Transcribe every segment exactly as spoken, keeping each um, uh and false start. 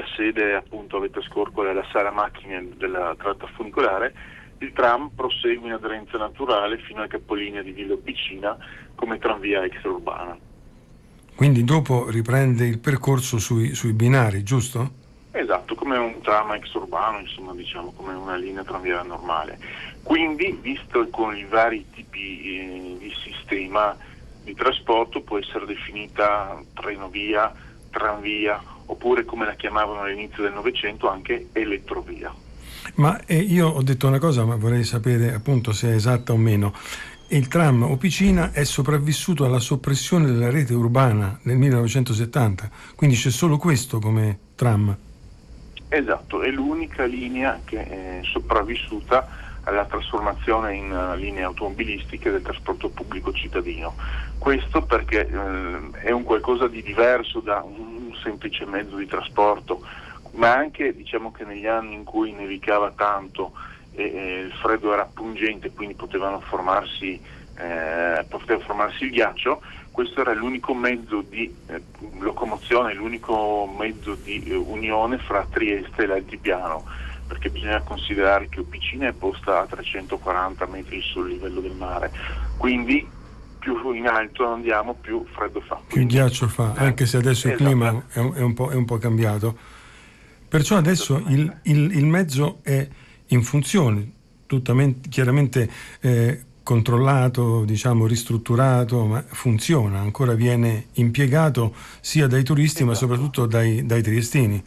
sede appunto a Vetascorcola è la sala macchine della tratta funicolare, il tram prosegue in aderenza naturale fino al capolinea di Villa Opicina come tranvia extraurbana. Quindi dopo riprende il percorso sui, sui binari, giusto? Esatto, come un tram extraurbano, insomma, diciamo come una linea tranviaria normale. Quindi, visto con i vari tipi eh, di sistema di trasporto, può essere definita trenovia, tranvia, oppure come la chiamavano all'inizio del Novecento anche elettrovia. Ma eh, io ho detto una cosa, ma vorrei sapere appunto se è esatta o meno. Il tram Opicina è sopravvissuto alla soppressione della rete urbana nel millenovecentosettanta, quindi c'è solo questo come tram. Esatto, è l'unica linea che è sopravvissuta alla trasformazione in uh, linee automobilistiche del trasporto pubblico cittadino. Questo perché uh, è un qualcosa di diverso da un semplice mezzo di trasporto, ma anche diciamo che negli anni in cui nevicava tanto e, e il freddo era pungente, quindi potevano formarsi, eh, poteva formarsi il ghiaccio, questo era l'unico mezzo di eh, locomozione, l'unico mezzo di eh, unione fra Trieste e l'altipiano, perché bisogna considerare che Opicina è posta a trecentoquaranta metri sul livello del mare, quindi più in alto andiamo più freddo fa. Più ghiaccio fa, anche se adesso esatto. Il clima è un, è, un po', è un po' cambiato. Perciò adesso il, il, il mezzo è in funzione, tuttamente, chiaramente eh, controllato, diciamo ristrutturato, ma funziona, ancora viene impiegato sia dai turisti esatto. Ma soprattutto dai, dai triestini.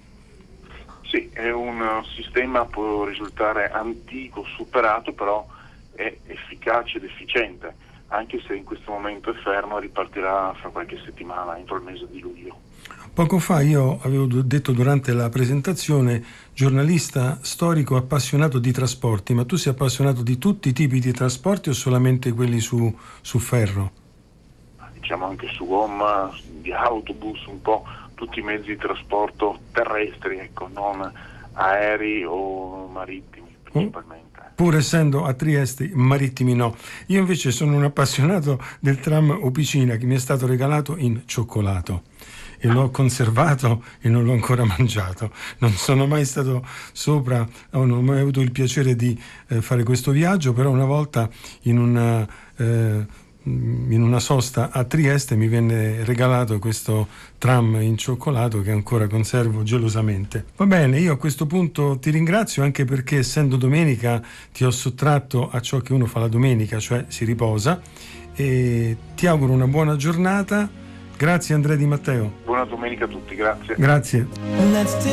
Sì, è un sistema, può risultare antico, superato, però è efficace ed efficiente, anche se in questo momento è fermo e ripartirà fra qualche settimana, entro il mese di luglio. Poco fa io avevo detto durante la presentazione giornalista storico appassionato di trasporti, ma tu sei appassionato di tutti i tipi di trasporti o solamente quelli su, su ferro? Diciamo anche su gomma, di autobus, un po' tutti i mezzi di trasporto terrestri, ecco, non aerei o marittimi principalmente. Pur essendo a Trieste, marittimi no. Io invece sono un appassionato del tram Opicina che mi è stato regalato in cioccolato e l'ho conservato e non l'ho ancora mangiato. Non sono mai stato sopra, non ho mai avuto il piacere di eh, fare questo viaggio, però una volta in una, eh, in una sosta a Trieste mi venne regalato questo tram in cioccolato che ancora conservo gelosamente. Va bene, io a questo punto ti ringrazio anche perché essendo domenica ti ho sottratto a ciò che uno fa la domenica, cioè si riposa, e ti auguro una buona giornata. Grazie Andrea Di Matteo. Buona domenica a tutti, grazie. Grazie.